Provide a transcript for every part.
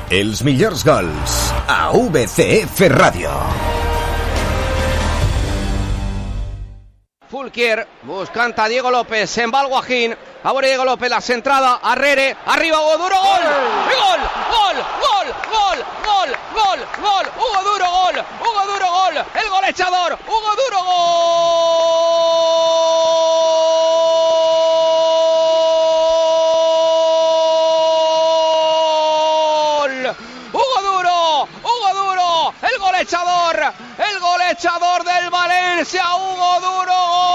Els millors gols a VCF Ràdio. Fulquier buscant a Diego López, se'n va el Guajín, a veure Diego López, la centrada, Arrere, arriba Hugo Duro, gol! Gol! Gol! Gol! Gol! Gol! Gol! Gol! Hugo Duro, gol! Hugo Duro, gol! El golejador, Hugo Duro, gol! Hugo Duro, el golejador del Valencia, Hugo Duro,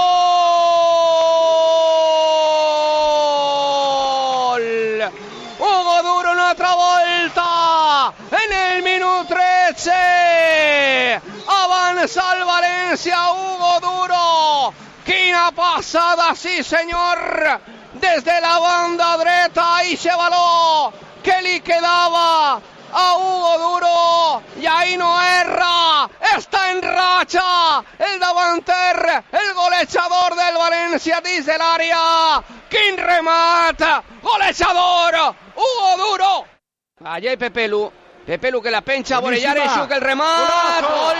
gol! Hugo Duro, una altra volta, en el minut 13, avança el València, Hugo Duro, quina passada, sí senyor, des de la banda dreta, eixe baló que li quedava a Hugo Duro, y ahí no erra, está en racha, el davanter, el golejador del Valencia dins de l'àrea, quin remat, golejador, Hugo Duro. Allà hi Pepelu que la pencha, Borellar, Eixuc, el remat, gol,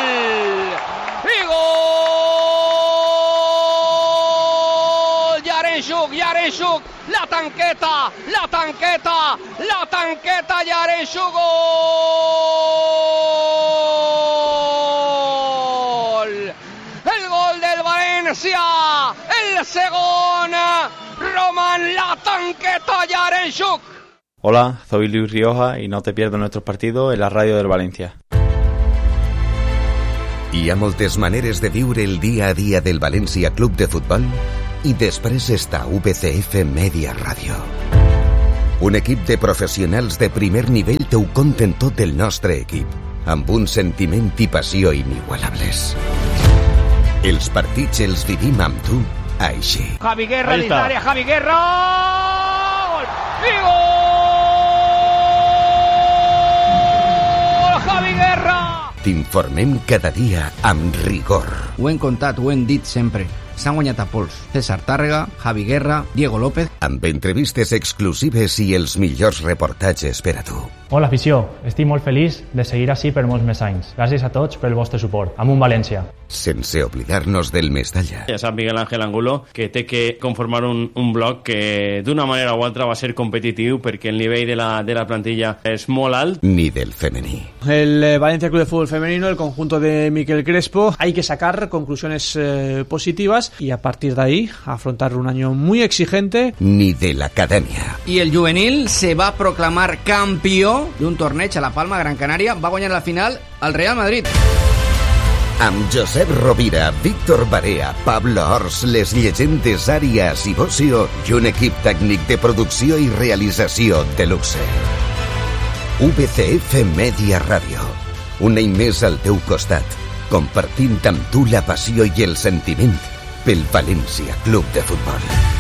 i gol, Yarenchuk, la tanqueta, Yarenchuk, gol, el gol del Valencia, el segon, Roman, la tanqueta, Yarenchuk. Hola, soy Luis Rioja y no te pierdas nuestros partidos en la radio del Valencia. Hi ha moltes maneres de viure el dia a dia del València Club de Futbol i després està VCF Media Ràdio. Un equip de professionals de primer nivell t'ho conten tot el nostre equip, amb un sentiment i passió inigualables. Els partits els vivim amb tu, així. Javi Guerra, l'Italia, Javi Guerra, gol, i gol, Javi Guerra. T'informem cada dia amb rigor. Ho hem contat, ho hem dit sempre. S'han guanyat a pols. César Tàrrega, Javi Guerra, Diego López. Amb entrevistes exclusives i els millors reportatges per a tu. Hola, afició. Estic molt feliç de seguir així per molts més anys. Gràcies a tots pel vostre suport. Amunt València. Sense oblidar-nos del Mestalla. Ja sap Miguel Ángel Angulo que té que conformar un bloc que d'una manera o altra va ser competitiu perquè el nivell de la plantilla és molt alt. Ni del femení. El Valencia Club de Fútbol Femenino, el conjunto de Miquel Crespo, hay que sacar conclusiones positivas y a partir de ahí afrontar un año muy exigente. Ni de la academia. Y el juvenil se va a proclamar campeón de un torneig a La Palma, Gran Canària. Va guanyar la final al Real Madrid. Amb Josep Rovira, Víctor Barea, Pablo Ors, les llegendes Àrias i Bocio i un equip tècnic de producció i realització de luxe. VCF Media Ràdio. Un any més al teu costat, compartint amb tu la passió i el sentiment pel València Club de Futbol.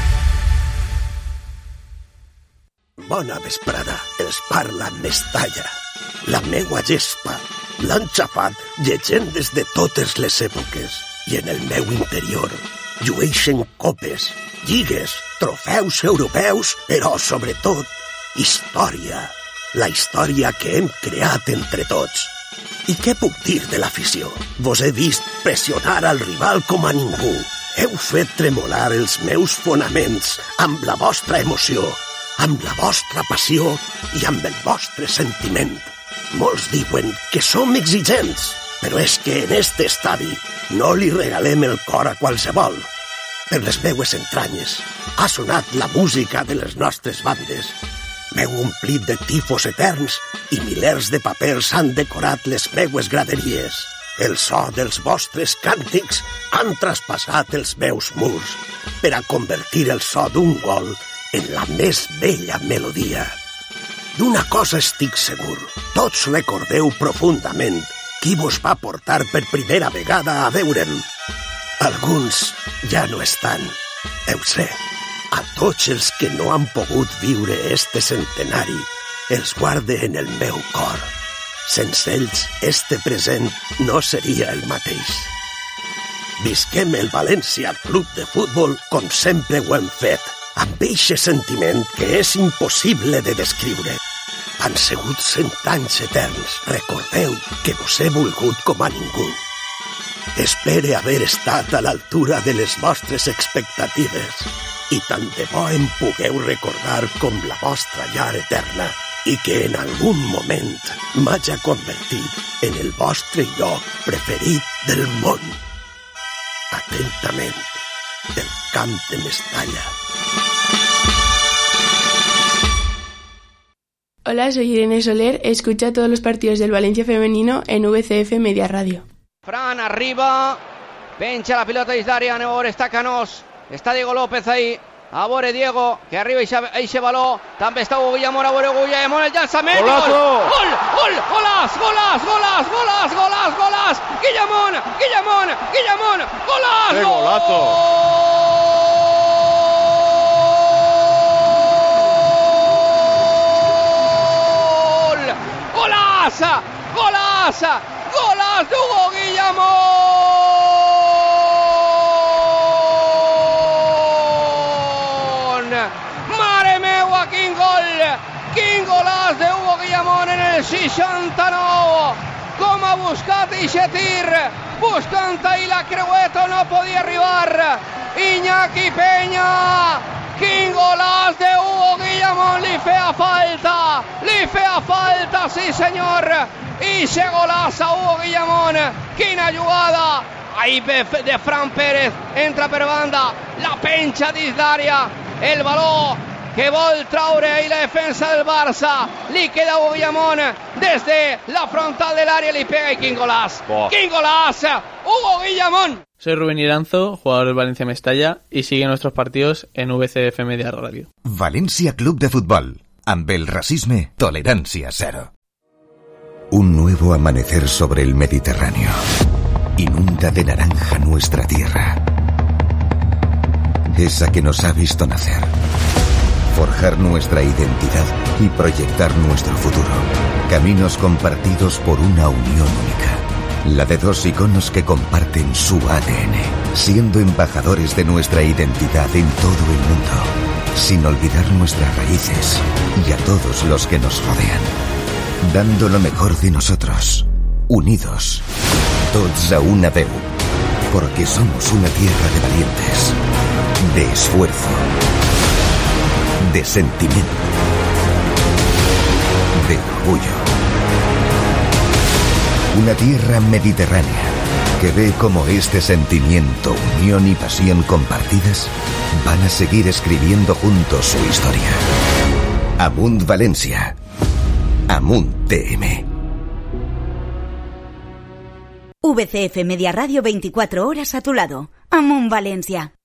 Bona vesprada, els parla Mestalla. La meua gespa l'han xapat llegendes de totes les èpoques i en el meu interior llueixen copes, lligues, trofeus europeus, però sobretot història. La història que hem creat entre tots. I què puc dir de l'afició? Vos he vist pressionar al rival com a ningú. Heu fet tremolar els meus fonaments amb la vostra emoció, amb la vostra passió i amb el vostre sentiment. Molts diuen que som exigents, però és que en este estadi no li regalem el cor a qualsevol. Per les meues entranyes ha sonat la música de les nostres bandes. M'heu omplit de tifos eterns i milers de papers han decorat les meues graderies. El so dels vostres càntics han traspassat els meus murs per a convertir el so d'un gol en la més bella melodia. D'una cosa estic segur, tots recordeu profundament qui vos va portar per primera vegada a veure'm. Alguns ja no estan, ho sé. A tots els que no han pogut viure este centenari, els guarde en el meu cor. Sense ells, este present no seria el mateix. Visquem el València Club de Futbol com sempre ho hem fet, amb eixe sentiment que és impossible de descriure. Han sigut 100 anys eterns. Recordeu que vos he volgut com a ningú. Espere haver estat a l'altura de les vostres expectatives i tant de bo em pugueu recordar com la vostra llar eterna i que en algun moment m'haja convertit en el vostre lloc preferit del món. Atentament, del Camp de Mestalla. Hola, soy Irene Soler. Escucha todos los partidos del Valencia femenino en VCF Media Radio. Fran arriba, pencha la pilota d'Isdaria, anem a veure, està Canós, està Diego López ahí, a veure Diego, que arriba eixe baló, també està Hugo Guillamón, a veure Hugo Guillamón, el llançament, golazo! Gol, golàs, Guillamón, golàs, ¡Qué golazo! Golaç d'Hugo Guillamón! Mare meua, quin gol! Quin golaç d'Hugo Guillamón en el 69! Com ha buscat eixe tir! Buscant ahí la creueta, no podia arribar! Iñaki Peña! Quin golaç d'Hugo Guillamón! Li feia falta, sí senyor! Ixe golaç a Hugo Guillamón, quina jugada, ahí de Fran Pérez, entra per banda, la penja d'Isdaria, el baló que vol traure ahí la defensa del Barça, li queda Hugo Guillamón, desde la frontal del área li pega y quin golaç, Hugo Guillamón. Soy Rubén Iranzo, jugador del Valencia Mestalla, y sigue nuestros partidos en VCF Media Radio. Valencia Club de Futbol, amb el racisme, tolerancia cero. Un nuevo amanecer sobre el Mediterráneo inunda de naranja nuestra tierra, esa que nos ha visto nacer, forjar nuestra identidad y proyectar nuestro futuro. Caminos compartidos por una unión única, la de dos iconos que comparten su ADN, siendo embajadores de nuestra identidad en todo el mundo, sin olvidar nuestras raíces y a todos los que nos rodean. Dando lo mejor de nosotros, unidos, tots a una veu, porque somos una tierra de valientes, de esfuerzo, de sentimiento, de orgullo. Una tierra mediterránea que ve como este sentimiento, unión y pasión compartidas van a seguir escribiendo juntos su historia. Amunt Valencia. Amunt TM. VCF Media Radio, 24 horas a tu lado. Amunt Valencia.